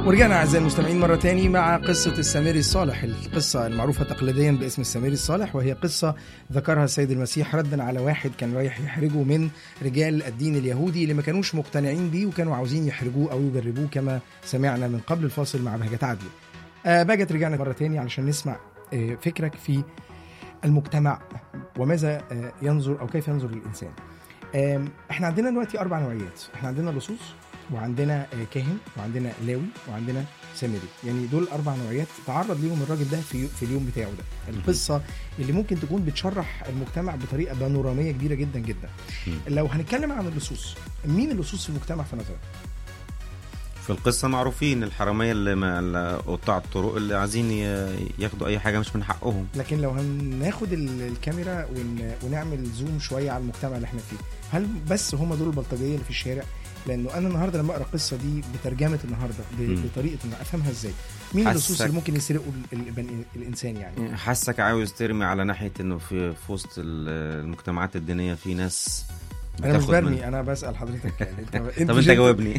ورجعنا أعزائي المستمعين مرة تاني مع قصة السامري الصالح، القصة المعروفة تقليديا باسم السامري الصالح، وهي قصة ذكرها السيد المسيح ردا على واحد كان رايح يحرجه من رجال الدين اليهودي اللي ما كانوش مقتنعين بيه وكانوا عاوزين يحرجوه أو يجربوه، كما سمعنا من قبل الفاصل مع بهجة عدلي. بهجة رجعنا مرة تاني علشان نسمع فكرك في المجتمع وماذا ينظر أو كيف ينظر الإنسان. احنا عندنا دلوقتي 4 نوعيات، احنا عندنا لصوص وعندنا كاهن وعندنا لاوي وعندنا سامري، يعني دول 4 نوعيات تعرض ليهم الراجل ده في اليوم بتاعه ده. القصة اللي ممكن تكون بتشرح المجتمع بطريقة بانورامية كبيرة جدا جدا. لو هنتكلم عن اللصوص، مين اللصوص في المجتمع في نظرك؟ في القصة معروفين الحرامية اللي قطاع الطرق اللي عايزين ياخدوا أي حاجة مش من حقهم. لكن لو هناخد الكاميرا ونعمل زوم شوية على المجتمع اللي احنا فيه، هل بس هم دول البلطجية اللي في الشارع؟ لأنه أنا النهاردة لما أقرأ القصة دي بترجمة النهاردة بطريقة إن أفهمها إزاي، مين اللصوص اللي ممكن يسرقوا الإنسان؟ يعني حاسك عاوز ترمي على ناحية إنه في وسط المجتمعات الدينية في ناس. أنا مش برمي، أنا بسأل حضرتك يعني طب أنت جاوبني.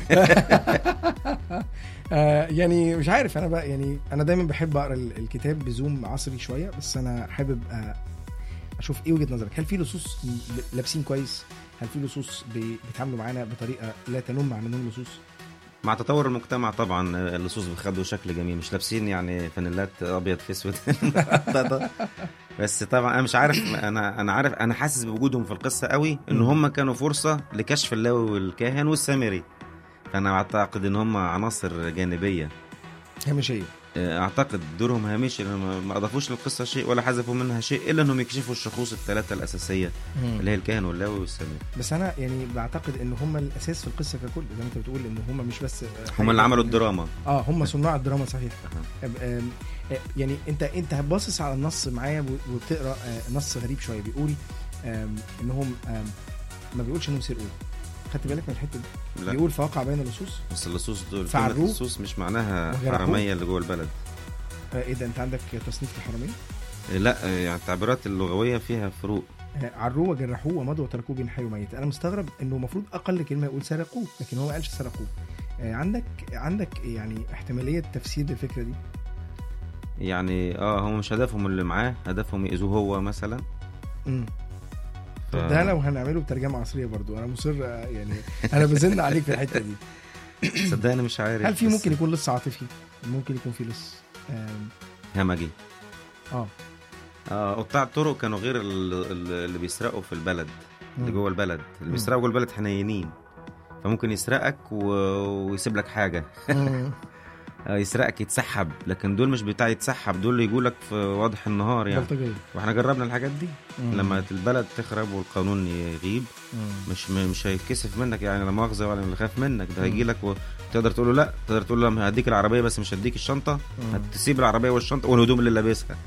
يعني مش عارف، أنا بقى يعني أنا دايما بحب أقرأ الكتاب بزوم عصري شوية، بس أنا حابب أشوف إيه وجهة نظرك. هل في لصوص لابسين كويس؟ هل في لصوص بيتعاملوا معانا بطريقة لا تنم عنهم لصوص؟ مع تطور المجتمع طبعا اللصوص بيخدوا شكل جميل، مش لابسين يعني فانيلات أبيض في أسود. بس طبعا أنا مش عارف، أنا حاسس بوجودهم في القصة قوي، إن هم كانوا فرصة لكشف اللاوي والكاهن والسامري، فأنا أعتقد إن هم عناصر جانبية هامشية. اعتقد دورهم هامشي، ما اضافوش للقصه شيء ولا حذفوا منها شيء الا انهم يكشفوا الشخوص الثلاثه الاساسيه اللي هي الكاهن واللاوي والسامري. بس انا يعني بعتقد ان هم الاساس في القصه ككل، زي ما انت بتقول ان هم مش بس هم اللي عملوا الدراما. هم صناع الدراما صحيح. يعني انت باصص على النص معايا وبتقرا نص غريب شويه، بيقول انهم ما بيقولش انهم سرقوا. خدت بالك من الحته دي؟ لا. بيقول فوقع بين اللصوص، بس اللصوص دول اللصوص مش معناها حراميه اللي جوه البلد. ايه ده، انت عندك تصنيف الحراميه؟ لا يعني التعبيرات اللغويه فيها فروق. عروه وجرحوه ومضوا وتركوه بين حي وميت. انا مستغرب انه المفروض اقل كلمه يقول سرقوه، لكن هو ما قالش سرقوه. عندك يعني احتماليه تفسير للفكره دي؟ يعني هم مش هدفهم اللي معاه، هدفهم يأذوه هو مثلا. ده لو هنعمله بترجمه عصريه برضو انا مصر، يعني انا بزن عليك في الحته دي. صدقني مش عارف. هل في ممكن يكون لص عاطفي؟ ممكن يكون في لص همجي. قطاع الطرق كانوا غير اللي بيسرقوا في البلد، اللي جوه البلد. اللي بيسرقوا جوه البلد حنينين، فممكن يسرقك ويسيب لك حاجه. يسرقك يتسحب، لكن دول مش بتاع يتسحب، دول يقولك في واضح النهار يعني بلطجية. واحنا جربنا الحاجات دي. لما البلد تخرب والقانون يغيب مش هيتكسف منك، يعني لا مؤاخذه ولا يخاف منك، ده هيجيلك وتقدر تقول له لا، تقدر تقول له هديك العربيه بس مش هديك الشنطه، هتسيب العربيه والشنطه والهدوم اللي لابسها.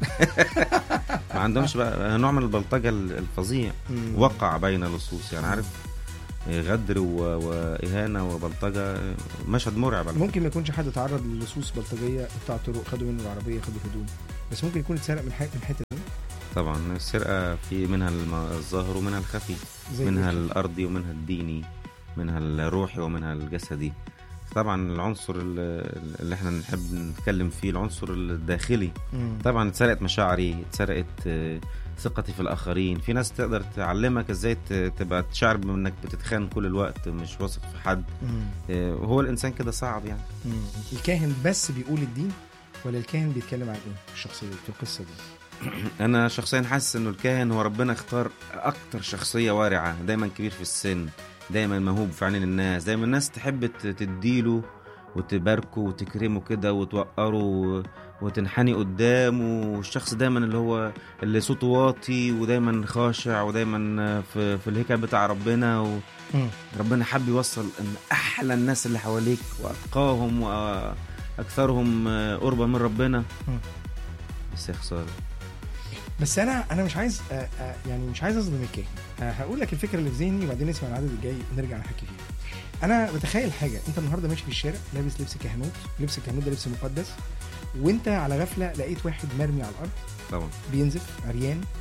ما عندهمش بقى نوع من البلطجه الفظيع. وقع بين اللصوص، يعني عارف، غدر وإهانة وبلطجة، مشهد مرعب. ممكن ما يكونش حد تعرض للصوص بلطجية بتاع طرق خدوا منه العربية خدوا الهدوم، بس ممكن يكون اتسرق من حتة دي. طبعا السرقة في منها الظاهر ومنها الخفي، منها الأرضي ومنها الديني، منها الروحي ومنها الجسدي. طبعا العنصر اللي احنا نحب نتكلم فيه العنصر الداخلي. طبعا اتسرقت مشاعري، اتسرقت ثقتي في الآخرين. في ناس تقدر تعلمك ازاي تبقى تشعر بانك بتتخان كل الوقت، مش واثق في حد. هو الإنسان كده صعب يعني. الكاهن بس بيقول الدين ولا الكاهن بيتكلم عن ايه الشخصية في القصة دي؟ أنا شخصيا حاسس إنه الكاهن هو ربنا اختار أكتر شخصية وارعة، دايما كبير في السن، دايما موهوب في عين الناس، دايما الناس تحب تديله وتباركه وتكرمه كده وتوقره وتنحني قدامه. والشخص دايما اللي صوته واطي ودايما خاشع ودايما في الهيكل بتاع ربنا. وربنا حب يوصل ان احلى الناس اللي حواليك واتقاهم واكثرهم قربا من ربنا. بس يا خساره. بس انا مش عايز يعني مش عايز اظلم الكاهن. هقول لك الفكره اللي في ذهني وبعدين نسمع العدد الجاي نرجع نحكي فيه. انا بتخيل حاجه، انت النهارده ماشي في الشارع لابس لبس كهنوت، لبس الكهنوت ده لبس مقدس، وانت على غفله لقيت واحد مرمي على الارض طبعا بينزف عريان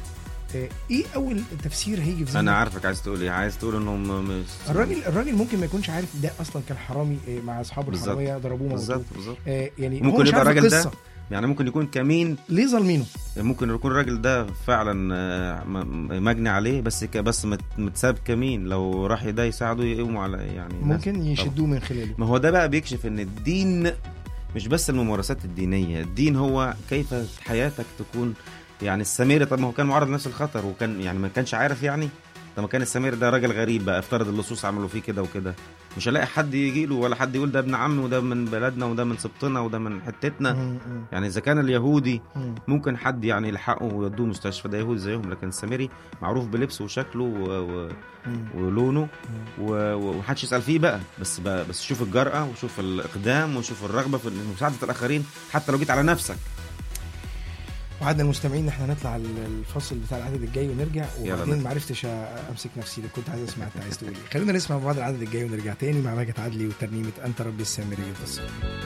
ايه اول تفسير هيجي في ذهنك؟ انا عارفك عايز تقول ايه، عايز تقول انه الراجل ممكن ما يكونش عارف ده اصلا كان حرامي مع اصحاب الحراميه ضربوه بالظبط. يعني ممكن يبقى الراجل ده يعني ممكن يكون كمين ليه ظالمينه، ممكن يكون الراجل ده فعلا مجني عليه بس متساب كمين، لو راح ده يساعده يقوموا على يعني ممكن يشدوه من خلاله. ما هو ده بقى بيكشف ان الدين مش بس الممارسات الدينية، الدين هو كيف حياتك تكون. يعني السامري طب ما هو كان معرض لنفس الخطر وكان يعني ما كانش عارف يعني. طب ما كان السامري ده راجل غريب بقى، افترض اللصوص عملوا فيه كده وكده، مش هلاقي حد يجي له ولا حد يقول ده ابن عمي وده من بلدنا وده من سبطنا وده من حتتنا. يعني اذا كان اليهودي ممكن حد يعني يلحقه ويودوه مستشفى، ده يهودي زيهم، لكن السامري معروف بلبسه وشكله ولونه ومحدش يسأل فيه بقى. بس شوف الجرأة وشوف الإقدام وشوف الرغبة في مساعدة الآخرين حتى لو جيت على نفسك. وعدنا المستمعين احنا نطلع الفصل بتاع العدد الجاي ونرجع، وبعدين معرفتش امسك نفسي اللي كنت عايز اسمع انت عايز تقول ايه. خلينا نسمع بعض العدد الجاي ونرجع تاني مع ماجد عدلي وترنيمة انت ربي السامري البصير.